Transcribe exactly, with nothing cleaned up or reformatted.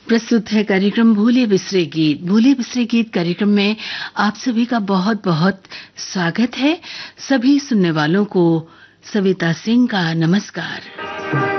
प्रस्तुत है कार्यक्रम भूले बिसरे गीत। भूले बिसरे गीत कार्यक्रम में आप सभी का बहुत बहुत स्वागत है। सभी सुनने वालों को सविता सिंह का नमस्कार।